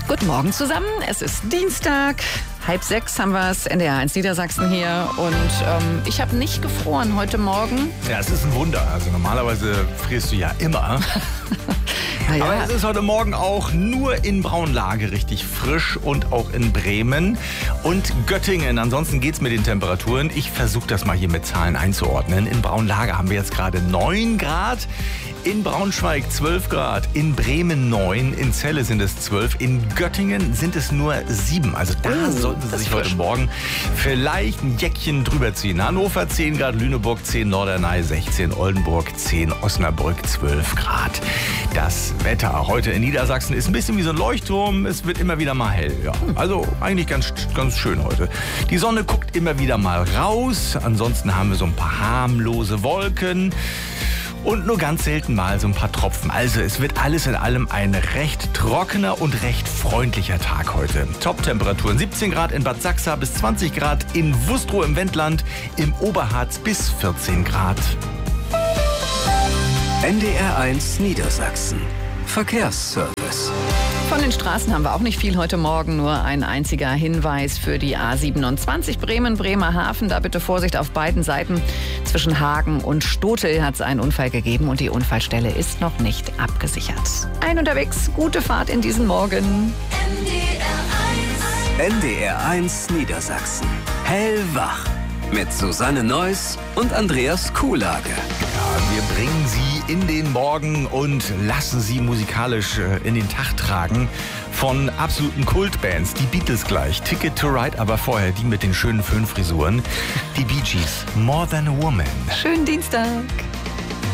Guten Morgen zusammen, es ist Dienstag, 5:30 haben wir es, NDR 1 Niedersachsen hier und ich habe nicht gefroren heute Morgen. Ja, es ist ein Wunder, also normalerweise frierst du ja immer. Ja. Aber es ist heute Morgen auch nur in Braunlage richtig frisch und auch in Bremen und Göttingen. Ansonsten geht's mit den Temperaturen. Ich versuche das mal hier mit Zahlen einzuordnen. In Braunlage haben wir jetzt gerade 9 Grad. In Braunschweig 12 Grad, in Bremen 9, in Celle sind es 12, in Göttingen sind es nur 7. Also da sollten Sie sich heute Morgen vielleicht ein Jäckchen drüber ziehen. Hannover 10 Grad, Lüneburg 10, Norderney 16, Oldenburg 10, Osnabrück 12 Grad. Das Wetter heute in Niedersachsen ist ein bisschen wie so ein Leuchtturm. Es wird immer wieder mal hell. Ja. Also eigentlich ganz schön heute. Die Sonne guckt immer wieder mal raus. Ansonsten haben wir so ein paar harmlose Wolken. Und nur ganz selten mal so ein paar Tropfen. Also es wird alles in allem ein recht trockener und recht freundlicher Tag heute. Top-Temperaturen 17 Grad in Bad Sachsa bis 20 Grad in Wustrow im Wendland, im Oberharz bis 14 Grad. NDR 1 Niedersachsen. Verkehrsservice. Von den Straßen haben wir auch nicht viel heute Morgen, nur ein einziger Hinweis für die A27 Bremen-Bremerhaven. Da bitte Vorsicht auf beiden Seiten. Zwischen Hagen und Stotel hat es einen Unfall gegeben und die Unfallstelle ist noch nicht abgesichert. Unterwegs, gute Fahrt in diesen Morgen. NDR 1 Niedersachsen. Hellwach. Mit Susanne Neuss und Andreas Kuhlage. Ja, wir bringen Sie in den Morgen und lassen Sie musikalisch in den Tag tragen von absoluten Kultbands. Die Beatles gleich, Ticket to Ride, aber vorher die mit den schönen Föhnfrisuren. Die Bee Gees, More Than a Woman. Schönen Dienstag.